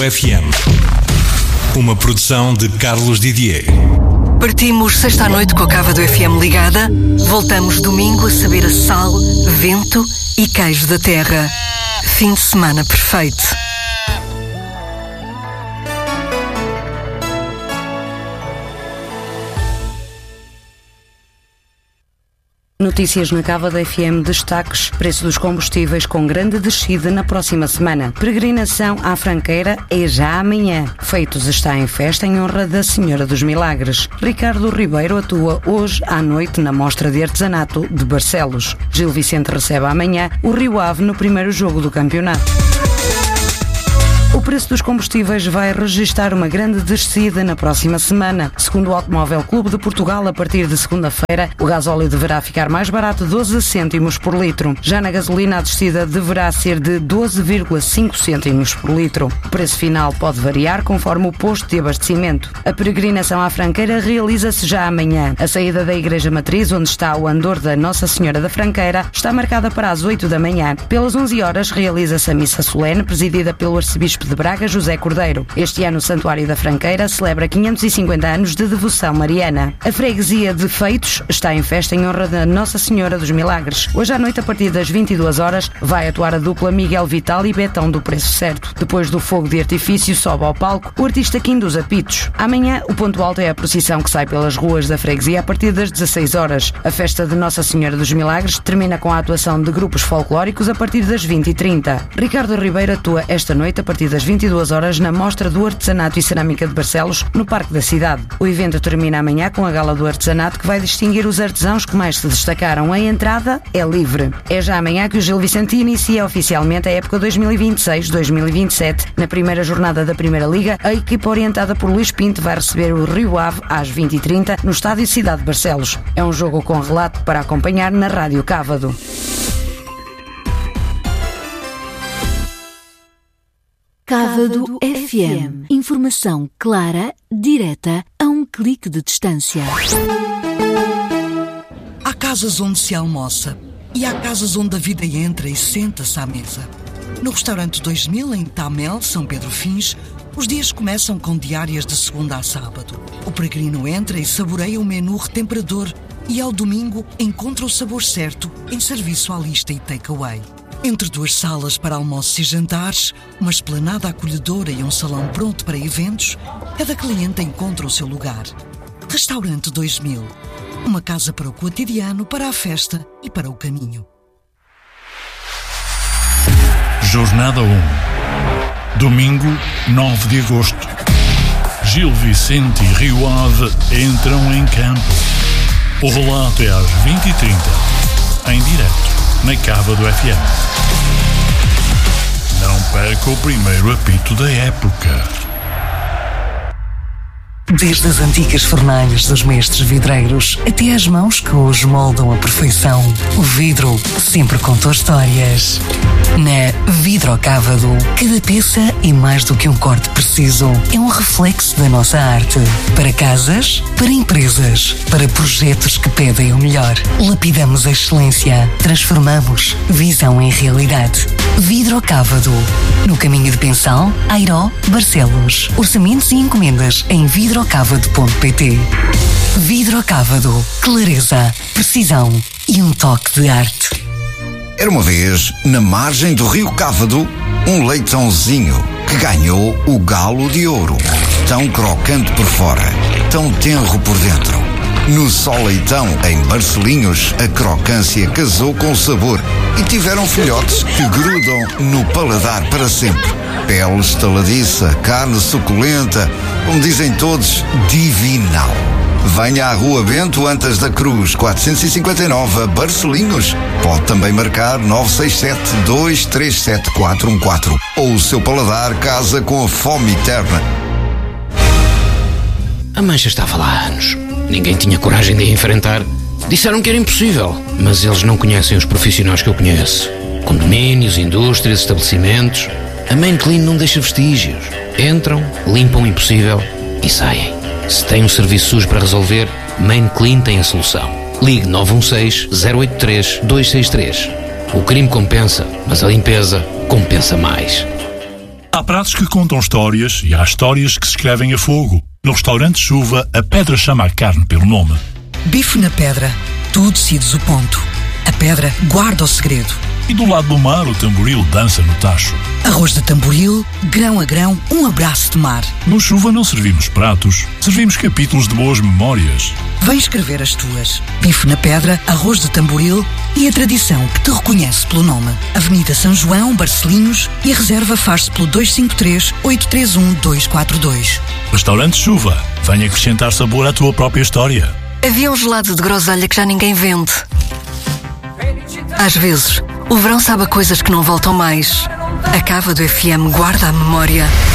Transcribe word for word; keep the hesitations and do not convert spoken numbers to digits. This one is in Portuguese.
F M. Uma produção de Carlos Didier. Partimos sexta à noite com a cava do F M ligada. Voltamos domingo a saber a sal, vento e queijo da terra. Fim de semana perfeito. Notícias na Cava da F M, destaques: preço dos combustíveis com grande descida na próxima semana. Peregrinação à Franqueira é já amanhã. Feitos está em festa em honra da Senhora dos Milagres. Ricardo Ribeiro atua hoje à noite na Mostra de Artesanato de Barcelos. Gil Vicente recebe amanhã o Rio Ave no primeiro jogo do campeonato. O preço dos combustíveis vai registrar uma grande descida na próxima semana. Segundo o Automóvel Clube de Portugal, a partir de segunda-feira, o gasóleo deverá ficar mais barato, doze cêntimos por litro. Já na gasolina, a descida deverá ser de doze vírgula cinco cêntimos por litro. O preço final pode variar conforme o posto de abastecimento. A peregrinação à Franqueira realiza-se já amanhã. A saída da Igreja Matriz, onde está o andor da Nossa Senhora da Franqueira, está marcada para as oito da manhã. Pelas onze horas, realiza-se a missa solene, presidida pelo arcebispo de Braga, José Cordeiro. Este ano o Santuário da Franqueira celebra quinhentos e cinquenta anos de devoção mariana. A freguesia de Feitos está em festa em honra da Nossa Senhora dos Milagres. Hoje à noite, a partir das vinte e duas horas, vai atuar a dupla Miguel Vital e Betão do Preço Certo. Depois do fogo de artifício, sobe ao palco o artista Kim dos Apitos. Amanhã, o ponto alto é a procissão que sai pelas ruas da freguesia a partir das dezasseis horas. A festa de Nossa Senhora dos Milagres termina com a atuação de grupos folclóricos a partir das vinte e trinta. Ricardo Ribeiro atua esta noite a partir das vinte e duas horas na Mostra do Artesanato e Cerâmica de Barcelos, no Parque da Cidade. O evento termina amanhã com a Gala do Artesanato, que vai distinguir os artesãos que mais se destacaram. A entrada é livre. É já amanhã que o Gil Vicente inicia oficialmente a época dois mil e vinte e seis dois mil e vinte e sete. Na primeira jornada da Primeira Liga, a equipa orientada por Luís Pinto vai receber o Rio Ave às vinte e trinta no Estádio Cidade de Barcelos. É um jogo com relato para acompanhar na Rádio Cávado. Cávado F M. Informação clara, direta, a um clique de distância. Há casas onde se almoça e há casas onde a vida entra e senta-se à mesa. No restaurante dois mil, em Tamel, São Pedro Fins, os dias começam com diárias de segunda a sábado. O peregrino entra e saboreia o menu retemperador e ao domingo encontra o sabor certo em serviço à lista e takeaway. Entre duas salas para almoços e jantares, uma esplanada acolhedora e um salão pronto para eventos, cada cliente encontra o seu lugar. Restaurante dois mil. Uma casa para o cotidiano, para a festa e para o caminho. Jornada um. Domingo, nove de agosto. Gil Vicente e Rio Ave entram em campo. O relato é às vinte e trinta, em direto, na Cava do F M. Não perca o primeiro apito da época. Desde as antigas fornalhas dos mestres vidreiros até às mãos que hoje moldam a perfeição, o vidro sempre contou histórias. Na Vidrocávado, cada peça é mais do que um corte preciso. É um reflexo da nossa arte. Para casas, para empresas, para projetos que pedem o melhor. Lapidamos a excelência. Transformamos visão em realidade. Vidrocávado. No caminho de Pensão, Airó, Barcelos. Orçamentos e encomendas em vidrocávado ponto pt. Vidrocávado. Clareza, precisão e um toque de arte. Era uma vez, na margem do rio Cávado, um leitãozinho que ganhou o galo de ouro. Tão crocante por fora, tão tenro por dentro. No Só Leitão, em Barcelinhos, a crocância casou com o sabor e tiveram filhotes que grudam no paladar para sempre. Pele estaladiça, carne suculenta, como dizem todos, divinal. Venha à Rua Bento Antas da Cruz, quatrocentos e cinquenta e nove, Barcelinhos. Pode também marcar nove seis sete, dois três sete, quatro um quatro. Ou o seu paladar casa com a fome eterna. A mancha estava lá há anos. Ninguém tinha coragem de a enfrentar. Disseram que era impossível, mas eles não conhecem os profissionais que eu conheço. Condomínios, indústrias, estabelecimentos. A Main Clean não deixa vestígios. Entram, limpam o impossível e saem. Se tem um serviço sujo para resolver, Main Clean tem a solução. Ligue nove um seis, zero oito três, dois seis três. O crime compensa, mas a limpeza compensa mais. Há pratos que contam histórias e há histórias que se escrevem a fogo. No restaurante Chuva, a pedra chama a carne pelo nome. Bife na pedra. Tu decides o ponto. A pedra guarda o segredo. E do lado do mar, o tamboril dança no tacho. Arroz de tamboril, grão a grão, um abraço de mar. No Chuva não servimos pratos, servimos capítulos de boas memórias. Vem escrever as tuas. Bife na pedra, arroz de tamboril e a tradição que te reconhece pelo nome. Avenida São João, Barcelinhos, e a reserva faz-se pelo dois cinco três, oito três um, dois quatro dois. Restaurante Chuva, venha acrescentar sabor à tua própria história. Havia um gelado de groselha que já ninguém vende. Às vezes, o verão sabe a coisas que não voltam mais. A Cava do F M guarda a memória.